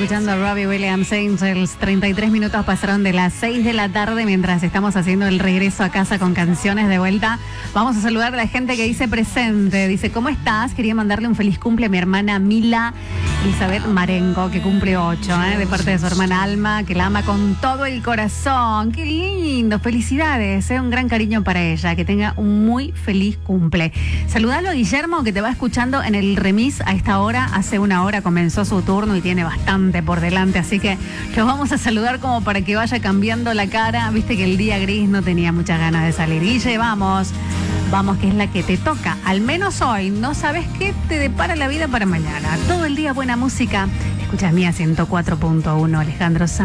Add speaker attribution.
Speaker 1: escuchando a Robbie Williams, Angels. 33 minutos pasaron de las 6 de la tarde mientras estamos haciendo el regreso a casa con canciones de vuelta. Vamos a saludar a la gente que dice presente. Dice, ¿cómo estás? Quería mandarle un feliz cumple a mi hermana Mila Elizabeth Marengo, que cumple 8, de parte de su hermana Alma, que la ama con todo el corazón. ¡Qué lindo! Felicidades, un gran cariño para ella. Que tenga un muy feliz cumple. Saludalo a Guillermo, que te va escuchando en el remis a esta hora. Hace una hora comenzó su turno y tiene bastante por delante, así que los vamos a saludar como para que vaya cambiando la cara. Viste que el día gris no tenía muchas ganas de salir. Guille, vamos, que es la que te toca. Al menos hoy, no sabes qué te depara la vida para mañana. Todo el día buena música. Escuchas Mía 104.1, Alejandro Sanz.